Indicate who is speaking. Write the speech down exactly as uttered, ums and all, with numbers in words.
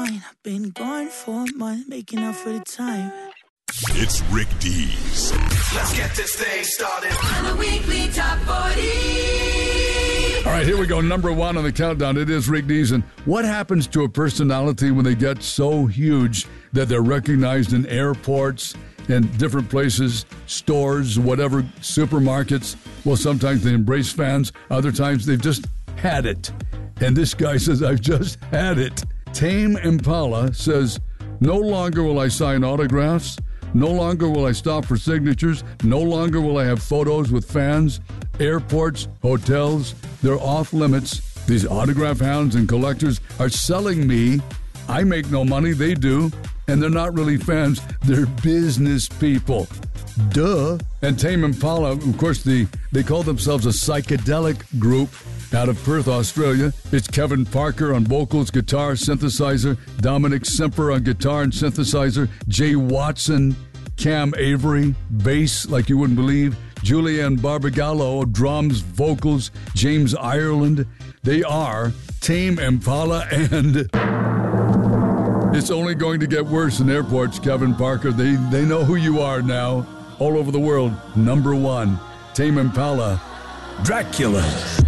Speaker 1: mine. I've been gone for a month, making up for the time.
Speaker 2: It's Rick Dees.
Speaker 3: Let's get this thing started. On the weekly top forty.
Speaker 4: All right, here we go. Number one on the countdown. It is Rick Dees. And what happens to a personality when they get so huge that they're recognized in airports and different places, stores, whatever, supermarkets? Well, sometimes they embrace fans. Other times they've just had it. And this guy says, I've just had it. Tame Impala says, no longer will I sign autographs. No longer will I stop for signatures. No longer will I have photos with fans. Airports, hotels, they're off limits. These autograph hounds and collectors are selling me. I make no money, they do. And they're not really fans, they're business people. Duh. And Tame Impala, of course, the, they call themselves a psychedelic group out of Perth, Australia. It's Kevin Parker on vocals, guitar, synthesizer, Dominic Semper on guitar and synthesizer, Jay Watson, Cam Avery, bass like you wouldn't believe, Julianne Barbagallo, drums, vocals, James Ireland. They are Tame Impala, and it's only going to get worse in airports, Kevin Parker. They, they know who you are now. All over the world, number one, Tame Impala, Dracula.